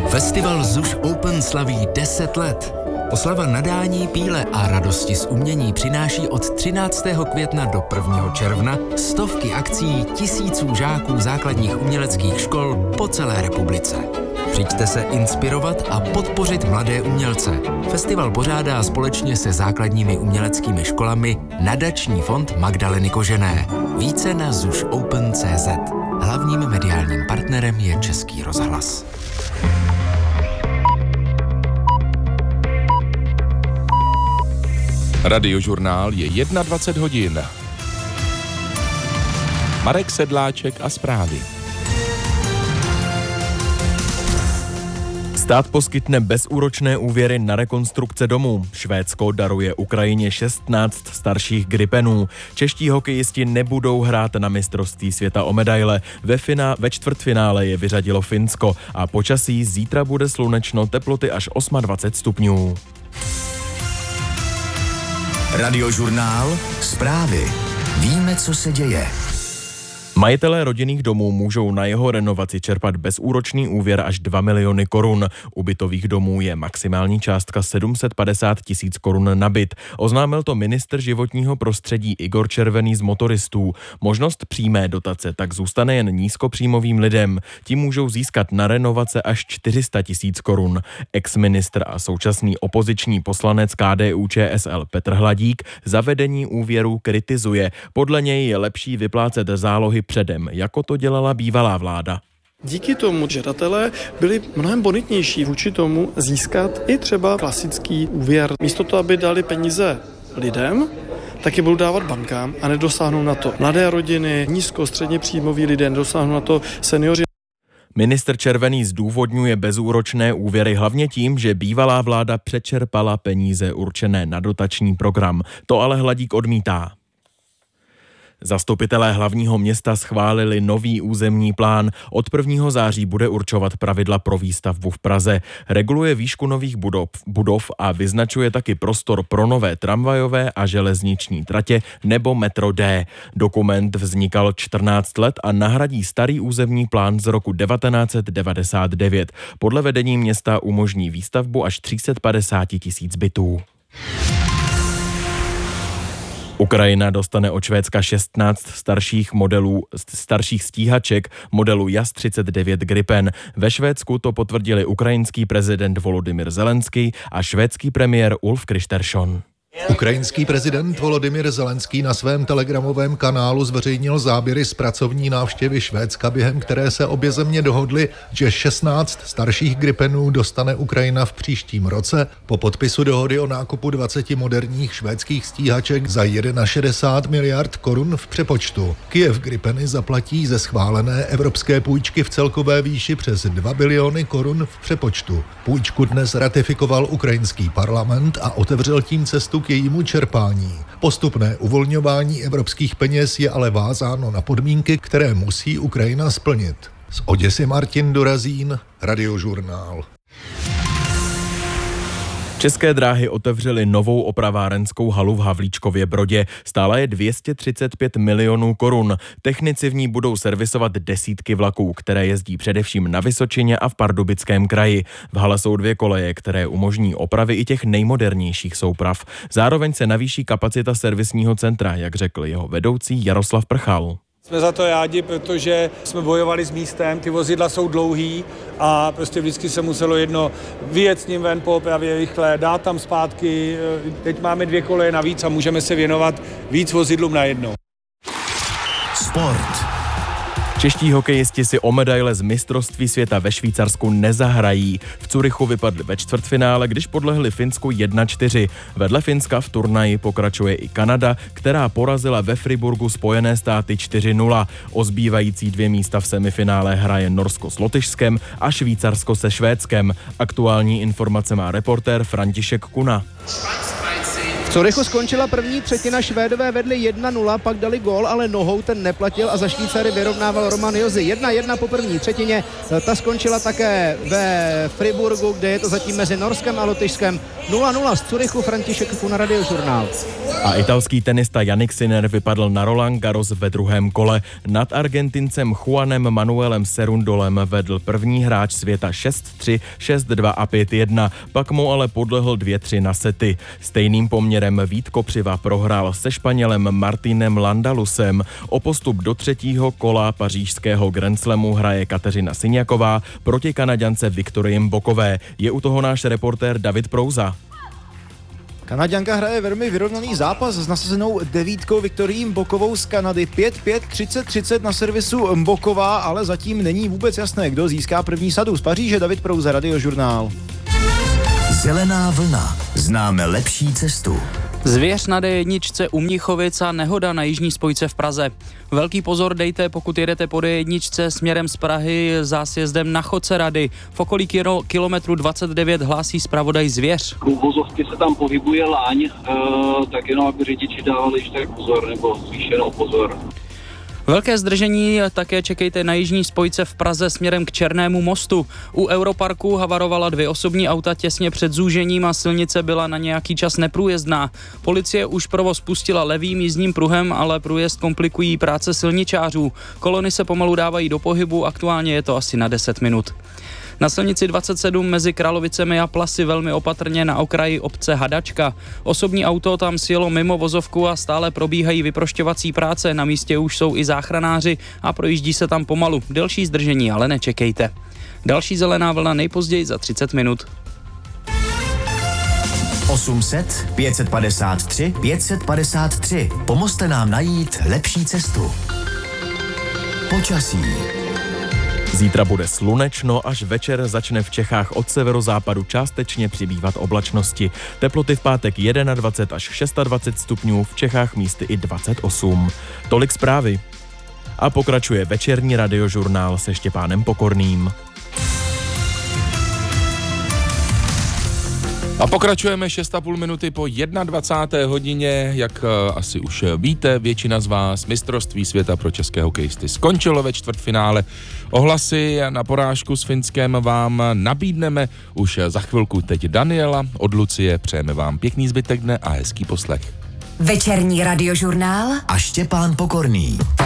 Festival ZUŠ Open slaví 10 let. Oslava nadání, píle a radosti z umění přináší od 13. května do 1. června stovky akcí tisíců žáků základních uměleckých škol po celé republice. Přijďte se inspirovat a podpořit mladé umělce. Festival pořádá společně se základními uměleckými školami Nadační fond Magdaleny Kožené. Více na zušopen.cz. Hlavním mediálním partnerem je Český rozhlas. Radiožurnál je 21 hodin. Marek Sedláček a zprávy. Stát poskytne bezúročné úvěry na rekonstrukce domů. Švédsko daruje Ukrajině 16 starších Gripenů. Čeští hokejisti nebudou hrát na mistrovství světa o medaile. Ve čtvrtfinále je vyřadilo Finsko a počasí zítra bude slunečno, teploty až 28 stupňů. Radiožurnál, zprávy. Víme, co se děje. Majitelé rodinných domů můžou na jeho renovaci čerpat bezúročný úvěr až 2 miliony korun. U bytových domů je maximální částka 750 000 korun na byt. Oznámil to ministr životního prostředí Igor Červený z Motoristů. Možnost přímé dotace tak zůstane jen nízkopříjmovým lidem. Ti můžou získat na renovace až 400 000 korun. Ex-ministr a současný opoziční poslanec KDU-ČSL Petr Hladík zavedení úvěru kritizuje. Podle něj je lepší vyplácet zálohy předem, jako to dělala bývalá vláda. Díky tomu žadatelé byli mnohem bonitnější vůči tomu získat i třeba klasický úvěr. Místo toho, aby dali peníze lidem, tak je budou dávat bankám a nedosáhnou na to mladé rodiny, středně příjmoví lidé, nedosáhnou na to seniori. Ministr Červený zdůvodňuje bezúročné úvěry hlavně tím, že bývalá vláda přečerpala peníze určené na dotační program. To ale Hladík odmítá. Zastupitelé hlavního města schválili nový územní plán. Od 1. září bude určovat pravidla pro výstavbu v Praze. Reguluje výšku nových budov a vyznačuje taky prostor pro nové tramvajové a železniční tratě nebo metro D. Dokument vznikal 14 let a nahradí starý územní plán z roku 1999. Podle vedení města umožní výstavbu až 350 000 bytů. Ukrajina dostane od Švédska 16 starších stíhaček modelu JAS-39 Gripen. Ve Švédsku to potvrdili ukrajinský prezident Volodymyr Zelenský a švédský premiér Ulf Kristersson. Ukrajinský prezident Volodymyr Zelenský na svém telegramovém kanálu zveřejnil záběry z pracovní návštěvy Švédska, během které se obě země dohodly, že 16 starších Gripenů dostane Ukrajina v příštím roce po podpisu dohody o nákupu 20 moderních švédských stíhaček za 61 miliard korun v přepočtu. Kyjev Gripeny zaplatí ze schválené evropské půjčky v celkové výši přes 2 biliony korun v přepočtu. Půjčku dnes ratifikoval ukrajinský parlament a otevřel tím cestu k jejímu čerpání. Postupné uvolňování evropských peněz je ale vázáno na podmínky, které musí Ukrajina splnit. Z Oděsy Martin Dorazín, Radiožurnál. České dráhy otevřely novou opravárenskou halu v Havlíčkově Brodě. Stála je 235 milionů korun. Technici v ní budou servisovat desítky vlaků, které jezdí především na Vysočině a v Pardubickém kraji. V hale jsou 2 koleje, které umožní opravy i těch nejmodernějších souprav. Zároveň se navýší kapacita servisního centra, jak řekl jeho vedoucí Jaroslav Prchal. Jsme za to rádi, protože jsme bojovali s místem, ty vozidla jsou dlouhý a prostě vždycky se muselo jedno vyjet s ním ven po opravě rychle, dát tam zpátky. Teď máme 2 koleje navíc a můžeme se věnovat víc vozidlům najednou. Sport. Čeští hokejisti si o medaile z mistrovství světa ve Švýcarsku nezahrají. V Curychu vypadli ve čtvrtfinále, když podlehli Finsku 1-4. Vedle Finska v turnaji pokračuje i Kanada, která porazila ve Friburgu Spojené státy 4-0. O zbývající 2 místa v semifinále hraje Norsko s Lotyšskem a Švýcarsko se Švédskem. Aktuální informace má reportér František Kuna. V Curychu skončila první třetina, Švédové vedli 1-0, pak dali gól, ale nohou ten neplatil a za Švýcary vyrovnával Roman Josi. 1-1 po první třetině, ta skončila také ve Friburgu, kde je to zatím mezi Norskem a Lotyšskem. 0-0 z Curychu, František Funa, Radiožurnál. A italský tenista Jannik Sinner vypadl na Roland Garros ve druhém kole. Nad Argentincem Juanem Manuelem Cerundolem vedl první hráč světa 6-3, 6-2 a 5-1. Pak mu ale podlehl 2-3 na sety. Stejným poměrem Vít Kopřiva prohrál se Španělem Martinem Landalusem. O postup do třetího kola pařížského Grand Slamu hraje Kateřina Syňaková proti Kanaďance Viktorii Mbokové. Je u toho náš reportér David Prouza. Kanaďanka hraje velmi vyrovnaný zápas s nasazenou devítkou Viktorií Mbokovou z Kanady. 5-5, 30-30 na servisu Mboková, ale zatím není vůbec jasné, kdo získá první sadu. Z Paříže David Prouza, Radiožurnál. Zelená vlna. Známe lepší cestu. Zvěř na D1 u Mnichovic a nehoda na jižní spojce v Praze. Velký pozor dejte, pokud jedete po D1 směrem z Prahy zásjezdem na Chodce Rady. V okolí kilometru 29 hlásí zpravodaj Zvěř. Vozovky se tam pohybuje láň, tak jenom aby řidiči dávali ještě pozor, nebo zvýšenou pozor. Velké zdržení také čekejte na jižní spojce v Praze směrem k Černému mostu. U Europarku havarovala 2 osobní auta těsně před zúžením a silnice byla na nějaký čas neprůjezdná. Policie už provoz pustila levým jízdním pruhem, ale průjezd komplikují práce silničářů. Kolony se pomalu dávají do pohybu, aktuálně je to asi na 10 minut. Na silnici 27 mezi Královicemi a Plasy velmi opatrně na okraji obce Hadačka. Osobní auto tam sjelo mimo vozovku a stále probíhají vyprošťovací práce. Na místě už jsou i záchranáři a projíždí se tam pomalu. Delší zdržení ale nečekejte. Další zelená vlna nejpozději za 30 minut. 800 553 553. Pomozte nám najít lepší cestu. Počasí. Zítra bude slunečno, až večer začne v Čechách od severozápadu částečně přibývat oblačnosti. Teploty v pátek 21 až 26 stupňů, v Čechách místy i 28. Tolik zprávy. A pokračuje večerní Radiožurnál se Štěpánem Pokorným. A pokračujeme 6,5 minuty po 21. hodině. Jak asi už víte, většina z vás, mistrovství světa pro české hokejisty skončilo ve čtvrtfinále. Ohlasy na porážku s Finskem vám nabídneme už za chvilku. Teď Daniela od Lucie, přejeme vám pěkný zbytek dne a hezký poslech. Večerní Radiožurnál a Štěpán Pokorný.